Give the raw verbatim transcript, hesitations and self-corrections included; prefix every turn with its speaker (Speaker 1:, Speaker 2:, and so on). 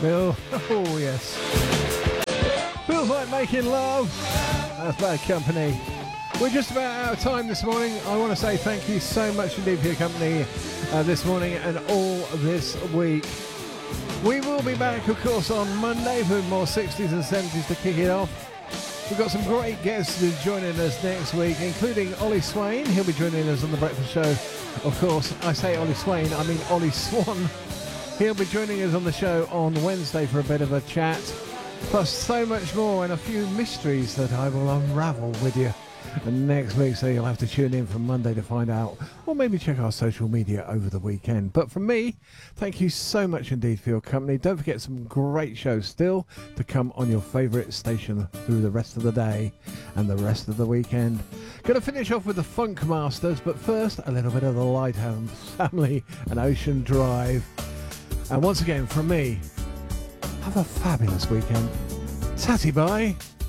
Speaker 1: Phil. Oh, yes. Feels like making love. That's Bad Company. We're just about out of time this morning. I want to say thank you so much indeed for your company uh, this morning and all this week. We will be back, of course, on Monday for more sixties and seventies to kick it off. We've got some great guests joining us next week, including Ollie Swain. He'll be joining us on The Breakfast Show. Of course, I say Ollie Swain, I mean Ollie Swan. He'll be joining us on the show on Wednesday for a bit of a chat. Plus so much more and a few mysteries that I will unravel with you next week, so you'll have to tune in from Monday to find out, or maybe check our social media over the weekend. But from me, thank you so much indeed for your company. Don't forget some great shows still to come on your favourite station through the rest of the day and the rest of the weekend. Going to finish off with the Funk Masters, but first a little bit of the Lighthouse Family and Ocean Drive. And once again from me, have a fabulous weekend. Tatty bye.